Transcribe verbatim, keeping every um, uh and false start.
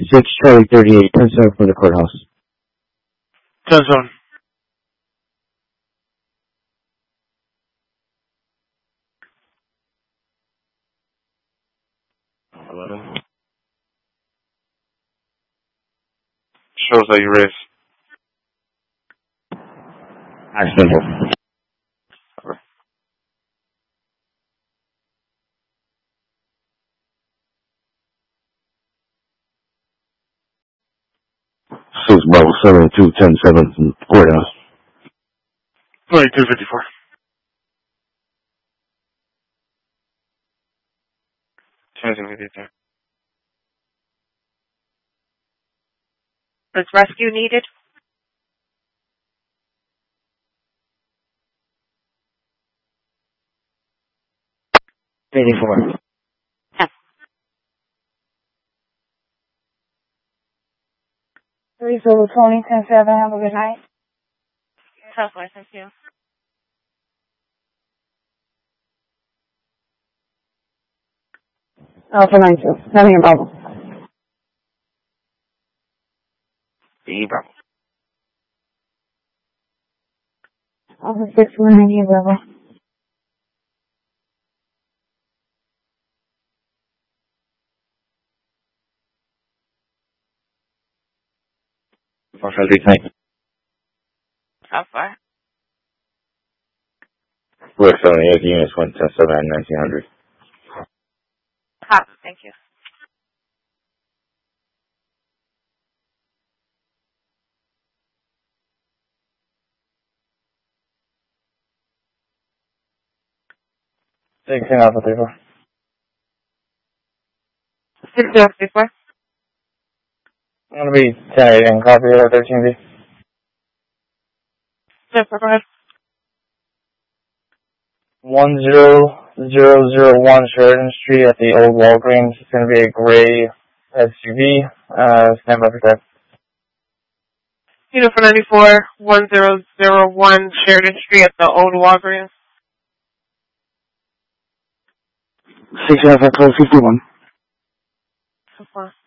six, Charlie thirty-eight, ten seven for the courthouse. ten seven. eleven. Shows that you race. Accidental. six, Bravo seven two, ten seven from the courthouse. twenty-two fifty-four. twenty-two fifty-two. Is rescue needed? eighty-four. Yes. Three Zulu Tony, ten seven, have a good night. ten four, thank you. Alpha nine two, nothing in Bravo. B, Bravo. Alpha six one, ninety Bravo. Marshall Decline. How far? We're seventy-eight units, one ten seven and nineteen hundred. Copy, thank you. sixteen Alpha three four. six zero three four. I'm gonna be ten eight and copy at thirteen B. ten four, go ahead. one zero zero zero one Sheridan Street at the old Walgreens. It's gonna be a gray S U V. Uh, stand by for that. Unit four ninety-four, one zero zero one Sheridan Street at the old Walgreens. six Alpha twelve fifty-one. So far.